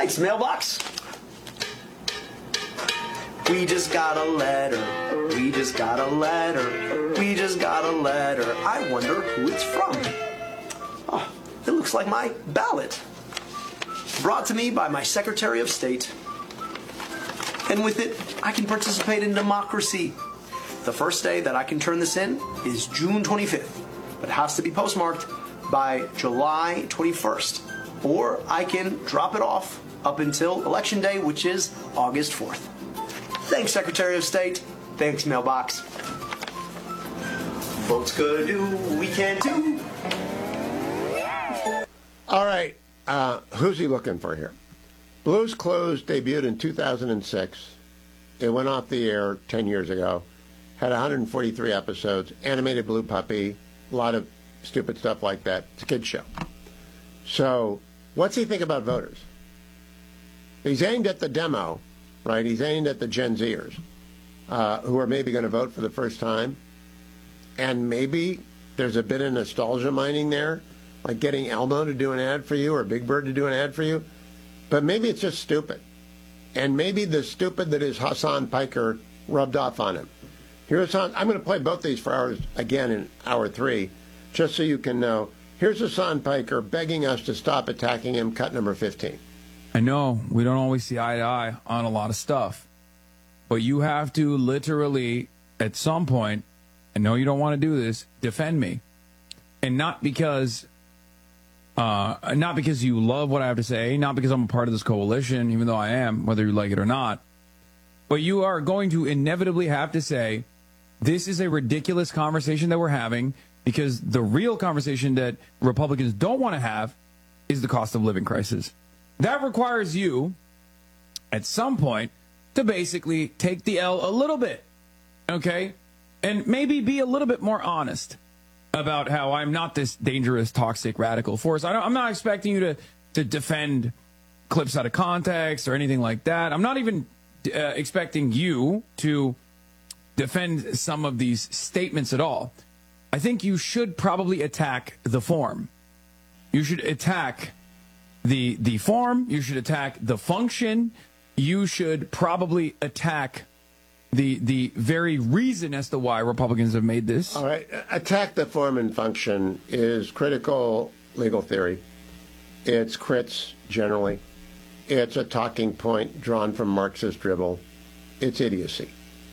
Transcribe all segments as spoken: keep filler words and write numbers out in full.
Thanks, mailbox. We just got a letter. We just got a letter. We just got a letter. I wonder who it's from. Oh, it looks like my ballot. Brought to me by my Secretary of State. And with it, I can participate in democracy. The first day that I can turn this in is June twenty-fifth, but it has to be postmarked by July twenty-first. Or I can drop it off up until Election Day, which is August fourth. Thanks, Secretary of State. Thanks, mailbox. Folks could do what we can't do. All right. Uh, who's he looking for here? Blue's Clues debuted in two thousand six. It went off the air ten years ago. Had one hundred forty-three episodes. Animated blue puppy. A lot of stupid stuff like that. It's a kid's show. So, what's he think about voters? He's aimed at the demo, right? He's aimed at the Gen Zers, uh, who are maybe going to vote for the first time. And maybe there's a bit of nostalgia mining there, like getting Elmo to do an ad for you or Big Bird to do an ad for you. But maybe it's just stupid. And maybe the stupid that is Hasan Piker rubbed off on him. Here's Hasan. I'm going to play both these for hours again in hour three, just so you can know. Here's Hasan Piker begging us to stop attacking him, cut number fifteen. I know we don't always see eye to eye on a lot of stuff, but you have to literally, at some point, I know you don't want to do this, defend me. And not because... Uh, not because you love what I have to say, not because I'm a part of this coalition, even though I am, whether you like it or not. But you are going to inevitably have to say, this is a ridiculous conversation that we're having, because the real conversation that Republicans don't want to have is the cost of living crisis. That requires you, at some point, to basically take the L a little bit, okay? And maybe be a little bit more honest about how I'm not this dangerous, toxic, radical force. I don't, I'm not expecting you to, to defend clips out of context or anything like that. I'm not even uh, expecting you to defend some of these statements at all. I think you should probably attack the form. You should attack the the form. You should attack the function. You should probably attack the the very reason as to why Republicans have made this. All right. Attack the form and function is critical legal theory. It's crits, generally. It's a talking point drawn from Marxist dribble. It's idiocy.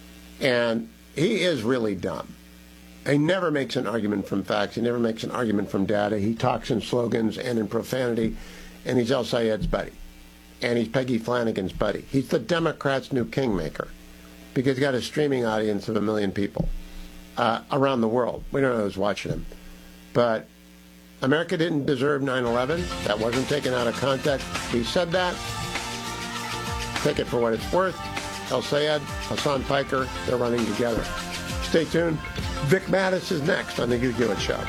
And he is really dumb. He never makes an argument from facts. He never makes an argument from data. He talks in slogans and in profanity. And he's El Sayed's buddy. And he's Peggy Flanagan's buddy. He's the Democrats' new kingmaker, because he's got a streaming audience of a million people uh, around the world. We don't know who's watching him. But America didn't deserve nine eleven. That wasn't taken out of context. He said that. Take it for what it's worth. El Sayed, Hasan Piker, they're running together. Stay tuned. Vic Mattis is next on The Hugh Hewitt Show.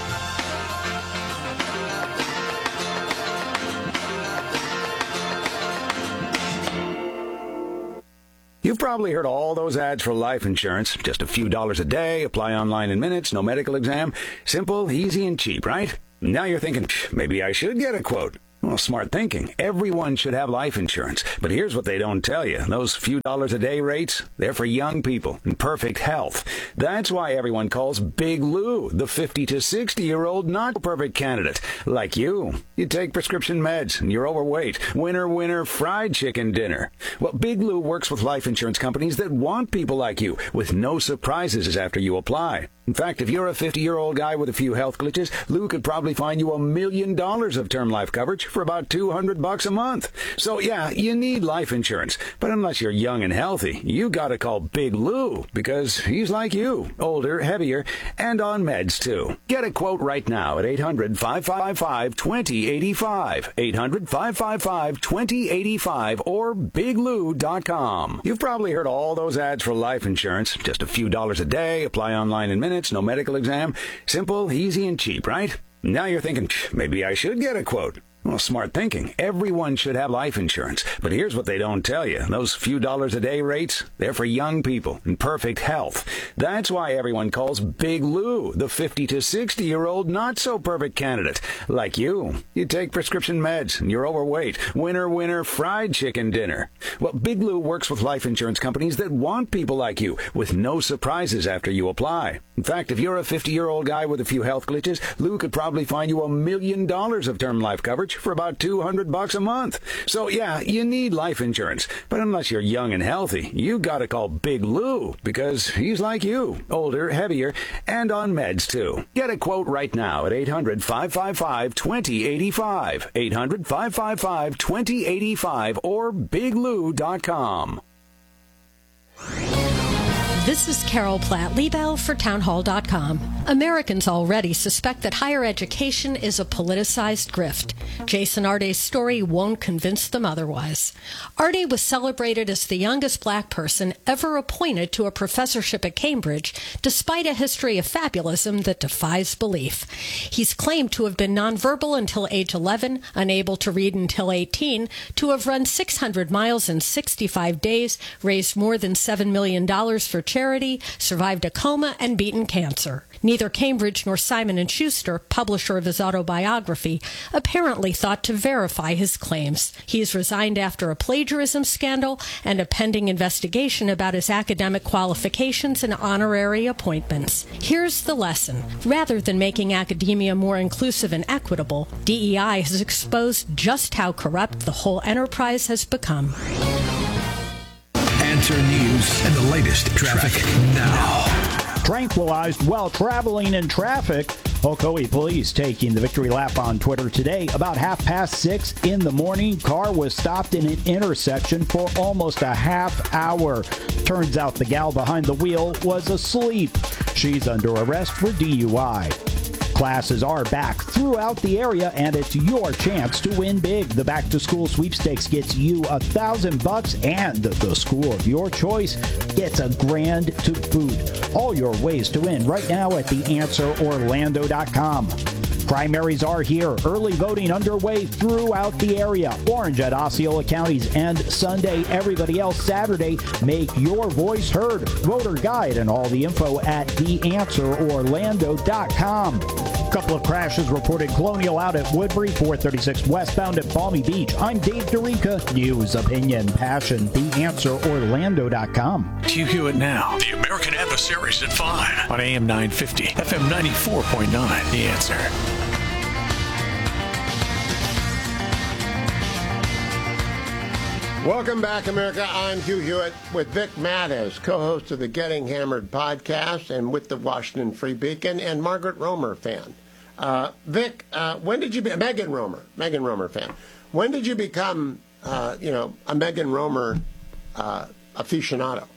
You've probably heard all those ads for life insurance. Just a few dollars a day, apply online in minutes, no medical exam. Simple, easy, and cheap, right? Now you're thinking, maybe I should get a quote. Well, smart thinking. Everyone should have life insurance. But here's what they don't tell you. Those few dollars a day rates, they're for young people in perfect health. That's why everyone calls Big Lou the fifty to sixty-year-old not perfect candidate. Like you. You take prescription meds and you're overweight. Winner, winner, fried chicken dinner. Well, Big Lou works with life insurance companies that want people like you with no surprises after you apply. In fact, if you're a fifty-year-old guy with a few health glitches, Lou could probably find you a million dollars of term life coverage for about two hundred bucks a month. So yeah, you need life insurance. But unless you're young and healthy, you gotta call Big Lou, because he's like you, older, heavier, and on meds too. Get a quote right now at eight hundred, five five five, two zero eight five, eight hundred, five five five, two zero eight five, or big lou dot com. You've probably heard all those ads for life insurance. Just a few dollars a day, apply online in minutes, no medical exam. Simple, easy, and cheap, right? Now you're thinking, maybe I should get a quote. Well, smart thinking. Everyone should have life insurance. But here's what they don't tell you. Those few dollars a day rates, they're for young people in perfect health. That's why everyone calls Big Lou the fifty to sixty-year-old not-so-perfect candidate. Like you. You take prescription meds and you're overweight. Winner, winner, fried chicken dinner. Well, Big Lou works with life insurance companies that want people like you with no surprises after you apply. In fact, if you're a fifty-year-old guy with a few health glitches, Lou could probably find you a million dollars of term life coverage for about two hundred bucks a month. So yeah, you need life insurance. But unless you're young and healthy, you gotta call Big Lou because he's like you, older, heavier, and on meds too. Get a quote right now at eight hundred, five five five, two zero eight five, eight hundred, five five five, two zero eight five, or big lou dot com. This is Carol Platt Liebau for townhall dot com. Americans already suspect that higher education is a politicized grift. Jason Arday's story won't convince them otherwise. Arday was celebrated as the youngest black person ever appointed to a professorship at Cambridge, despite a history of fabulism that defies belief. He's claimed to have been nonverbal until age eleven, unable to read until eighteen, to have run six hundred miles in sixty-five days, raised more than seven million dollars for charity, survived a coma, and beaten cancer. Neither Cambridge nor Simon and Schuster, publisher of his autobiography, apparently thought to verify his claims. He's resigned after a plagiarism scandal and a pending investigation about his academic qualifications and honorary appointments. Here's the lesson. Rather than making academia more inclusive and equitable, D E I has exposed just how corrupt the whole enterprise has become. Answer News and the latest traffic now. Tranquilized while traveling in traffic. Ocoee police taking the victory lap on Twitter today. About half past six in the morning, car was stopped in an intersection for almost a half hour. Turns out the gal behind the wheel was asleep. She's under arrest for D U I. Classes are back throughout the area, and it's your chance to win big. The back-to-school sweepstakes gets you a thousand bucks, and the school of your choice gets a grand to boot. All your ways to win right now at the answer orlando dot com. Primaries are here. Early voting underway throughout the area. Orange at Osceola counties and Sunday. Everybody else Saturday. Make your voice heard. Voter guide and all the info at the answer orlando dot com. Couple of crashes reported. Colonial out at Woodbury, four thirty-six westbound at Palmy Beach. I'm Dave DeRica. News, opinion, passion. the answer orlando dot com. Hugh Hewitt now. The American Adversaries at five on A M nine fifty, F M ninety-four point nine. The Answer. Welcome back, America. I'm Hugh Hewitt with Vic Mattis, co-host of the Getting Hammered podcast, and with the Washington Free Beacon, and Margaret Romer fan. Uh, Vic, uh, when did you be Megan Romer? Megan Romer fan. When did you become, uh, you know, a Megan Romer uh, aficionado?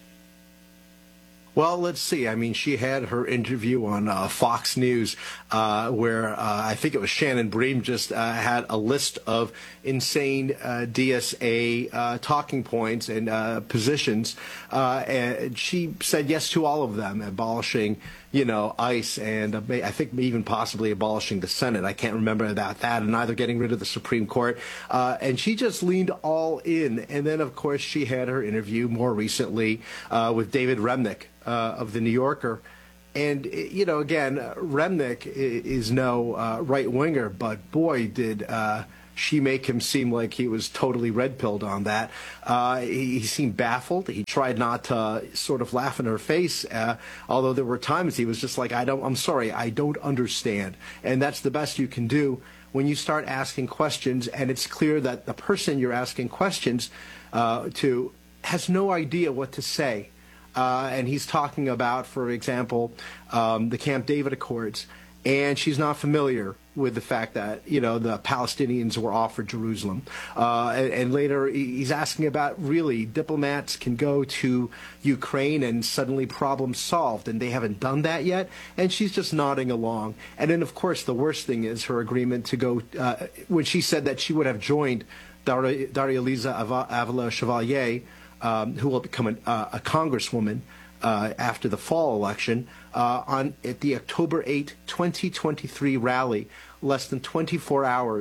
Well, let's see. I mean, she had her interview on uh, Fox News uh, where uh, I think it was Shannon Bream just uh, had a list of insane uh, D S A uh, talking points and uh, positions. Uh, and she said yes to all of them, abolishing, you know, ICE and uh, I think even possibly abolishing the Senate. I can't remember about that, and either getting rid of the Supreme Court. Uh, and she just leaned all in. And then, of course, she had her interview more recently uh, with David Remnick uh, of The New Yorker. And, you know, again, Remnick is no uh, right-winger, but boy, did uh, she make him seem like he was totally red-pilled on that. Uh, he, he seemed baffled. He tried not to uh, sort of laugh in her face, uh, although there were times he was just like, I don't, I'm sorry, I don't understand. And that's the best you can do when you start asking questions, and it's clear that the person you're asking questions uh, to has no idea what to say. Uh, and he's talking about, for example, um, the Camp David Accords, and she's not familiar with the fact that, you know, the Palestinians were offered Jerusalem. Uh, and, and later he's asking about, really, diplomats can go to Ukraine and suddenly problem solved, and they haven't done that yet, and she's just nodding along. And then, of course, the worst thing is her agreement to go, uh, when she said that she would have joined Daria, Daria Liza Avila Chevalier, Um, who will become an, uh, a congresswoman uh, after the fall election, uh, on at the October eighth, twenty twenty-three rally, less than twenty-four hours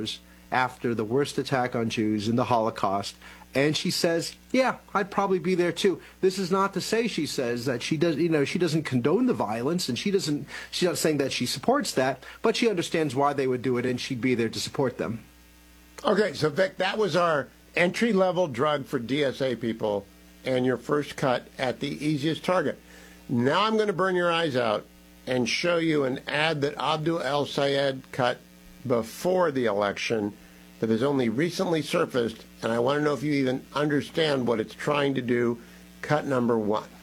after the worst attack on Jews in the Holocaust. And she says, yeah, I'd probably be there too. This is not to say, she says, that she does, you know, she doesn't condone the violence, and she doesn't, she's not saying that she supports that, but she understands why they would do it, and she'd be there to support them. Okay, so Vic, that was our entry-level drug for D S A people, and your first cut at the easiest target. Now I'm going to burn your eyes out and show you an ad that Abdul El Sayed cut before the election that has only recently surfaced, and I want to know if you even understand what it's trying to do. Cut number one.